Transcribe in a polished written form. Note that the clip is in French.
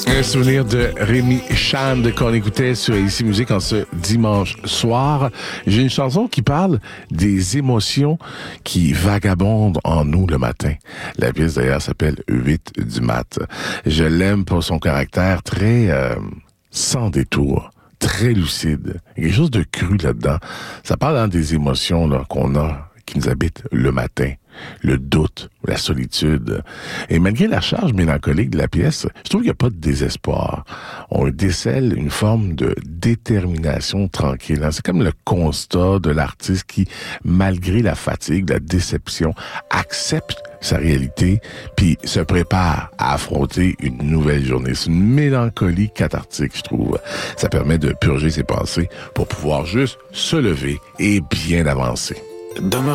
Un souvenir de Rémi Chand qu'on écoutait sur Ici Musique en ce dimanche soir. J'ai une chanson qui parle des émotions qui vagabondent en nous le matin. La pièce d'ailleurs s'appelle 8 du mat. Je l'aime pour son caractère très sans détour, très lucide. Il y a quelque chose de cru là-dedans. Ça parle des émotions là, qu'on a, qui nous habitent le matin. Le doute, la solitude. Et malgré la charge mélancolique de la pièce, je trouve qu'il n'y a pas de désespoir. On décèle une forme de détermination tranquille. C'est comme le constat de l'artiste qui, malgré la fatigue, la déception, accepte sa réalité, puis se prépare à affronter une nouvelle journée. C'est une mélancolie cathartique, je trouve. Ça permet de purger ses pensées pour pouvoir juste se lever et bien avancer. Demeure